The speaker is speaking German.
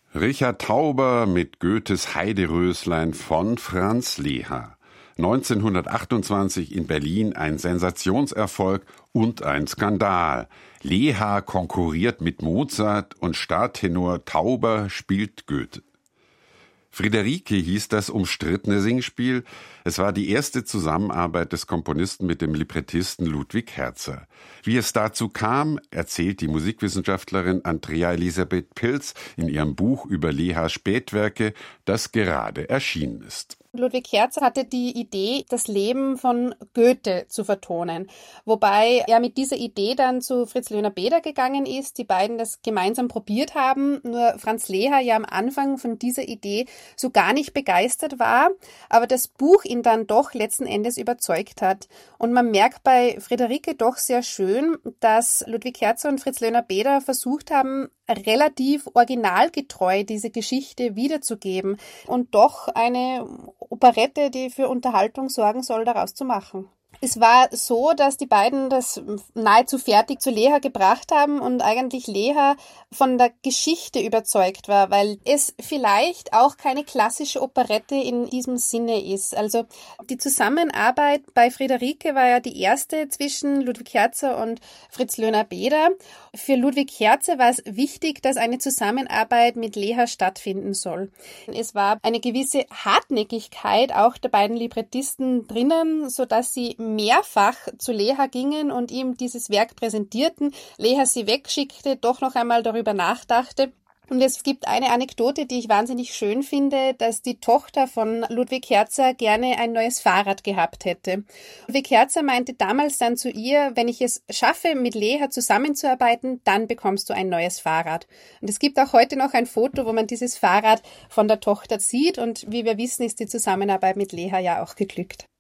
Richard Tauber mit Goethes Heideröslein von Franz Leha. 1928 in Berlin ein Sensationserfolg und ein Skandal. Leha konkurriert mit Mozart und Startenor Tauber spielt Goethe. Friederike hieß das umstrittene Singspiel. Es war die erste Zusammenarbeit des Komponisten mit dem Librettisten Ludwig Herzer. Wie es dazu kam, erzählt die Musikwissenschaftlerin Andrea Elisabeth Pilz in ihrem Buch über Lehas Spätwerke, das gerade erschienen ist. Ludwig Herzer hatte die Idee, das Leben von Goethe zu vertonen, wobei er mit dieser Idee dann zu Fritz Löhner-Beder gegangen ist, die beiden das gemeinsam probiert haben, nur Franz Leha ja am Anfang von dieser Idee so gar nicht begeistert war, aber das Buch ihn dann doch letzten Endes überzeugt hat. Und man merkt bei Friederike doch sehr schön, dass Ludwig Herzer und Fritz Löhner-Beder versucht haben, relativ originalgetreu diese Geschichte wiederzugeben und doch eine Operette, die für Unterhaltung sorgen soll, daraus zu machen. Es war so, dass die beiden das nahezu fertig zu Leha gebracht haben und eigentlich Leha von der Geschichte überzeugt war, weil es vielleicht auch keine klassische Operette in diesem Sinne ist. Also die Zusammenarbeit bei Friederike war ja die erste zwischen Ludwig Herzer und Fritz Löhner-Beder. Für Ludwig Herzer war es wichtig, dass eine Zusammenarbeit mit Leha stattfinden soll. Es war eine gewisse Hartnäckigkeit auch der beiden Librettisten drinnen, sodass sie mehrfach zu Leha gingen und ihm dieses Werk präsentierten. Leha sie wegschickte, doch noch einmal darüber nachdachte. Und es gibt eine Anekdote, die ich wahnsinnig schön finde, dass die Tochter von Ludwig Herzer gerne ein neues Fahrrad gehabt hätte. Ludwig Herzer meinte damals dann zu ihr, wenn ich es schaffe, mit Leha zusammenzuarbeiten, dann bekommst du ein neues Fahrrad. Und es gibt auch heute noch ein Foto, wo man dieses Fahrrad von der Tochter sieht. Und wie wir wissen, ist die Zusammenarbeit mit Leha ja auch geglückt.